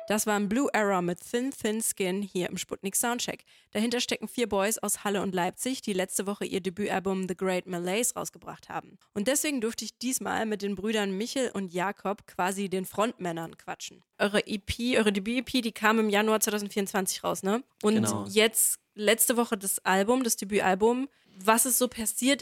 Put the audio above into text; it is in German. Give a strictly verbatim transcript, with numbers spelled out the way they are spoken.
Das waren Blue Error mit Thin Thin Skin hier im Sputnik Soundcheck. Dahinter stecken vier Boys aus Halle und Leipzig, die letzte Woche ihr Debütalbum The Great Malaise rausgebracht haben. Und deswegen durfte ich diesmal mit den Brüdern Michel und Jakob, quasi den Frontmännern, quatschen. Eure E P, eure Debüt-E P, die kam im Januar zwanzig vierundzwanzig raus, ne? Und Genau. jetzt letzte Woche das Album, das Debütalbum. Was ist so passiert